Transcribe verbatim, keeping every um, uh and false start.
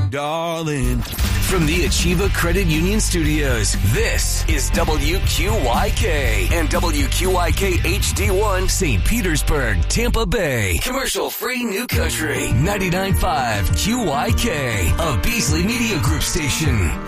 darling. From the Achieva Credit Union Studios, this is W Q Y K and W Q Y K H D one, Saint Petersburg, Tampa Bay. Commercial-free New Country, ninety-nine point five Q Y K, a Beasley Media Group station.